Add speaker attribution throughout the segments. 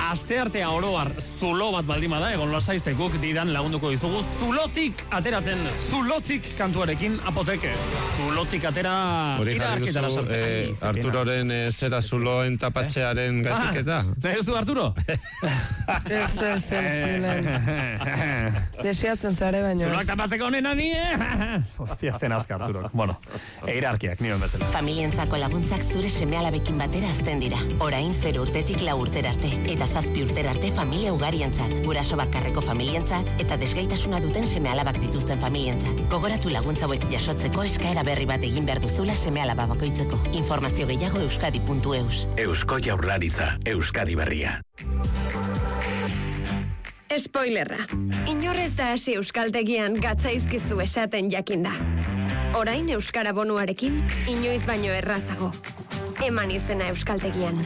Speaker 1: asteartea oroar zulo bat baldin bada, egon lasaizekuk didan lagunduko dizugu zulotik ateratzen, zulotik kantuarekin apoteke. Zulotik atera iraarketara sartzen.
Speaker 2: Arturoren zera zuloen tapatxearen gaitiketa.
Speaker 1: Nahi duzu, Arturo?
Speaker 3: Ez, desiatzen zare baino.
Speaker 1: Zuloak tapatzeko honena ni, Hostia, azten azka, Arturok. Bueno, iraarkiak, nire bezala.
Speaker 4: Familientzako laguntzak zure seme-alabekin batera azten dira. Orain 0 urtetik 4 urtera arte, eta 7 urtera arte familia ugarientzat, guraso bakarreko familientzat, eta desgaitasuna duten seme-alabak dituzten familientzat. Gogoratu laguntza hauek jasotzeko eskaera berri bat egin behar duzula seme-alaba bakoitzeko. Informazio gehiago euskadi.eus.
Speaker 5: Eusko Jaurlaritza, Euskadi Berria.
Speaker 6: Spoilerra. Inorrez da hasi euskaltegian gatzaizkizu esaten jakinda. Orain euskara bonuarekin, inoiz baino errazago. Eman izena euskaltegian.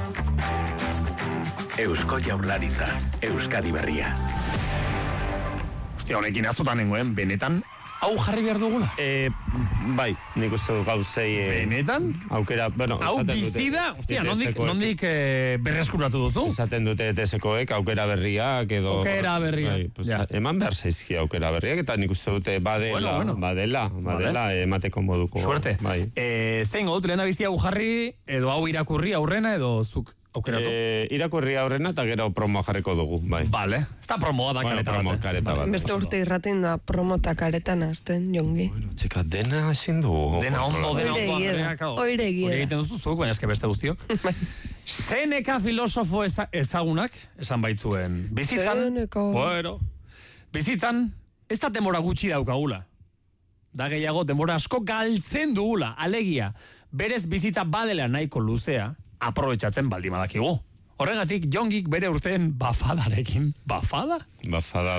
Speaker 5: Eusko Jaurlaritza, Euskadi Berria.
Speaker 1: Hostia, honekin azotan nengoen, benetan, hau jarri behar dugula?
Speaker 2: Bai, nik uste du gauzei...
Speaker 1: Benetan?
Speaker 2: Aukera, bueno,
Speaker 1: hau bizida? Hostia, nondik berreskuratu duzu?
Speaker 2: Esaten dute ETS-koek aukera berriak edo...
Speaker 1: Aukera berriak.
Speaker 2: Bai, pues, eman behar zaizki aukera berriak, eta nik uste dute badela, emateko moduko.
Speaker 1: Suerte.
Speaker 2: Bai.
Speaker 1: Zein godut, lehen abizi hau jarri, edo hau irakurri aurrena, edo zuk aukeratu?
Speaker 2: Irakurri aurrena eta gero promoa jarriko dugu, bai.
Speaker 1: Vale, ez da promoa da kareta bat.
Speaker 3: Beste urte irratin da promota karetan azten, Jongi.
Speaker 2: Bueno, txeka, dena hasin du.
Speaker 1: Dena ondo,
Speaker 3: Oire egia.
Speaker 1: Hori egiten duzu zuk, baina eske beste guztiok. Seneca filosofo ezagunak, esan baitzuen. Bizitzan, bizitzan, ez da denbora gutxi daukagula. Da gehiago, denbora asko galtzen dugula, alegia. Berez bizitza badela nahiko luzea, aprobetxatzen baldimadakigu. Horregatik, Jongik bere urteen bafadarekin. Bafada?
Speaker 2: Bafada